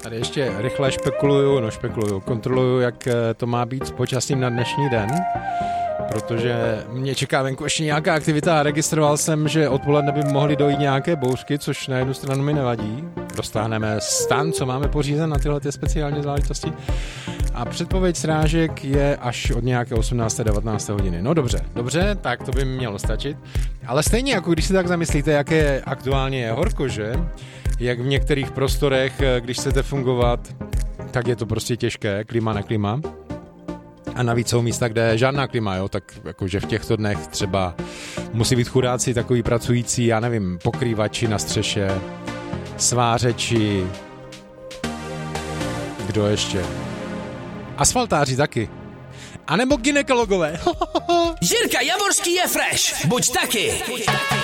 Tady ještě rychle kontroluju, jak to má být s počasím na dnešní den, protože mě čeká venku ještě nějaká aktivita a registroval jsem, že odpoledne by mohly dojít nějaké bouřky, což na jednu stranu mi nevadí. Dostáhneme stan, co máme pořízen na tyhle speciální záležitosti. A předpověď srážek je až od nějaké 18-19 hodiny. No dobře, tak to by mělo stačit. Ale stejně, jako když si tak zamyslíte, jaké aktuálně je horko, že? Jak v některých prostorech, když chcete fungovat, tak je to prostě těžké, klima na klima. A navíc jsou místa, kde žádná klima, jo, tak jakože v těchto dnech třeba musí být chudáci takový pracující, já nevím, pokrývači na střeše, svářeči, kdo ještě? Asfaltáři taky. A nebo gynekologové. Jirka Javorský je fresh. Buď taky.